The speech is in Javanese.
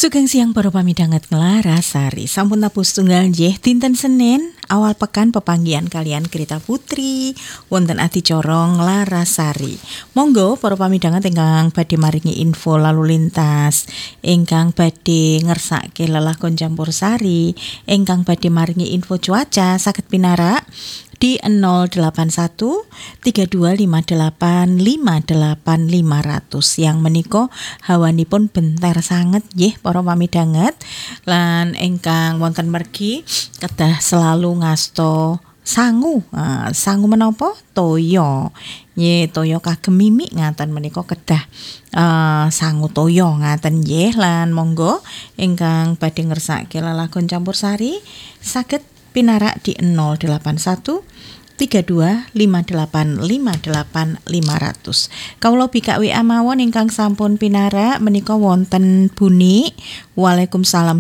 Sugeng siang para pamidhanget Nglarasari. Sampun tabuh setunggal nggih dinten Senin awal pekan pepanggihan kalian Grita Putri wonten adicara Nglarasari. Monggo para pamidhanget ingkang badhe maringi info lalu lintas, ingkang badhe ngersake lelakon campursari, ingkang badhe maringi info cuaca saged pinarak di 081 3258 58500 yang menika hawanipun benter sanget nggih para pamidhanget lan ingkang wonten mergi kedah selalu ngasto sangu. Sangu menapa? Toya. Nggih, toya kagem mimik ngaten menika kedah sangu toya ngaten nggih lan monggo ingkang badhe ngersake lelakon campursari saged pinarak di 081 3258 58500. Kawula bikak WA mawon ingkang sampun pinarak menika wonten Buni. Waalaikumsalam